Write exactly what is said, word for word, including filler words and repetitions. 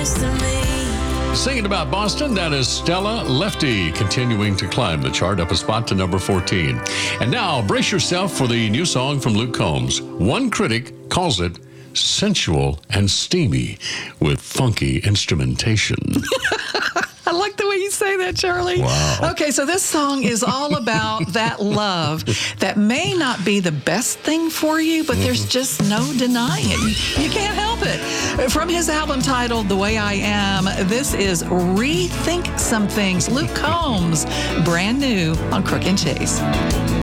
Singing about Boston, that is Stella Lefty, continuing to climb the chart up a spot to number fourteen. And now, brace yourself for the new song from Luke Combs. One critic calls it sensual and steamy with funky instrumentation. I like the way you say that, Charlie. Wow. Okay, so this song is all about that love that may not be the best thing for you, but mm-hmm. there's just no denying it. You, you can't help it. From his album titled The Way I Am, this is Rethink Some Things. Luke Combs, brand new on Crook and Chase.